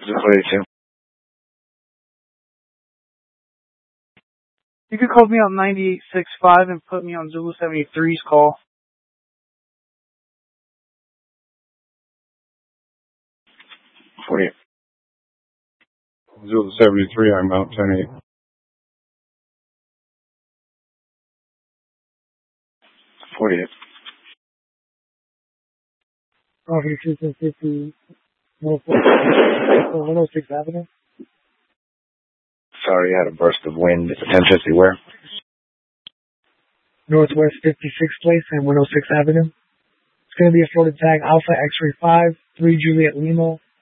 042. You could call me on 9865 and put me on Zulu 73's call. 48. Zulu 73, I'm out 10-8. 48. Coffee 250, 106 Avenue. Sorry, I had a burst of wind. 1050 where? Northwest 56th Place and 106 Avenue. It's going to be a Florida tag Alpha X-Ray 5, 3 Juliet Lima,